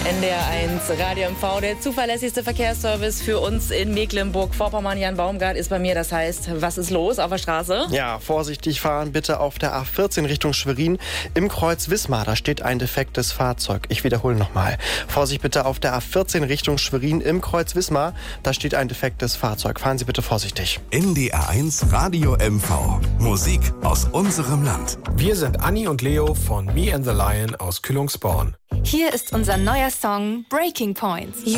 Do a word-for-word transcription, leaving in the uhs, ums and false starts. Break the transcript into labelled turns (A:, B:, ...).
A: N D R eins Radio M V, der zuverlässigste Verkehrsservice für uns in Mecklenburg-Vorpommern. Jan Baumgart ist bei mir, das heißt, was ist los auf der Straße?
B: Ja, vorsichtig fahren bitte auf der A vierzehn Richtung Schwerin im Kreuz Wismar. Da steht ein defektes Fahrzeug. Ich wiederhole nochmal. Vorsicht bitte auf der A vierzehn Richtung Schwerin im Kreuz Wismar. Da steht ein defektes Fahrzeug. Fahren Sie bitte vorsichtig.
C: N D R eins Radio M V. Musik aus unserem Land.
D: Wir sind Anni und Leo von Me and the Lion aus Kühlungsborn.
E: Hier ist unser neuer Song Breaking Points.